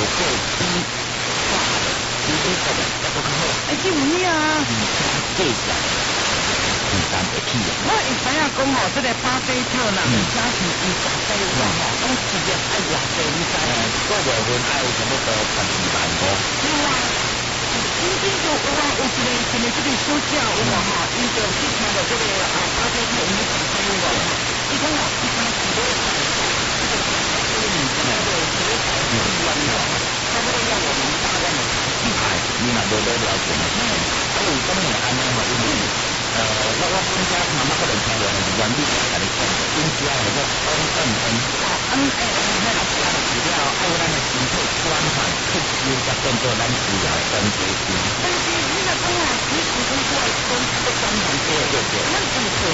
比大的，比这个的还不好。 这有咩啊？ 这下很难得去啊。 我会知影讲吼，这个巴菲特啦，家是伊大概有吼，拢企业爱偌济，你知？ 个月份爱有差不多12万块。 有啊，今天就有啊，有一个这个小姐有无吼？伊就去听到这个巴菲特伊讲啥有无？伊讲哦，伊讲是咧这个差不多要我们大概你若无了解嘛？有咁样安尼嘛？因为我本家妈妈可能听过，是原地甲你讲，本家那个除了爱咱的身体关怀吸收，才变做咱需要的关节筋。 但是你若讲啊，你是讲我的关节关怀，对对对，咱是